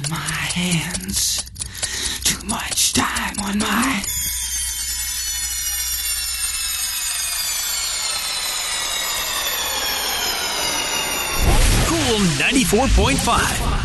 my hands. Too much time on my... Cool 94.5.